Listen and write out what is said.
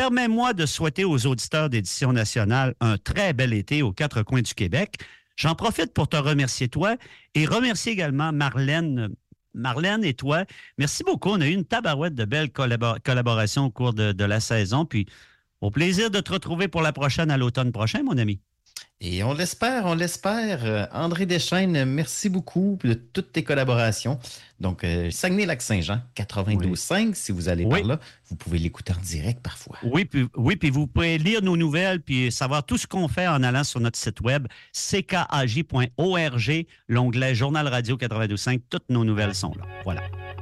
permets-moi de souhaiter aux auditeurs d'Édition nationale un très bel été aux quatre coins du Québec. J'en profite pour te remercier toi et remercier également Marlène. Marlène et toi, merci beaucoup. On a eu une tabarouette de belles collaborations au cours de la saison. Puis, au plaisir de te retrouver pour la prochaine à l'automne prochain, mon ami. Et on l'espère, on l'espère. André Deschênes, merci beaucoup de toutes tes collaborations. Donc, Saguenay-Lac-Saint-Jean, Oui. 92.5, si vous allez par Oui. là, vous pouvez l'écouter en direct parfois. Puis vous pouvez lire nos nouvelles puis savoir tout ce qu'on fait en allant sur notre site web ckaj.org, l'onglet Journal Radio 92.5. Toutes nos nouvelles sont là. Voilà.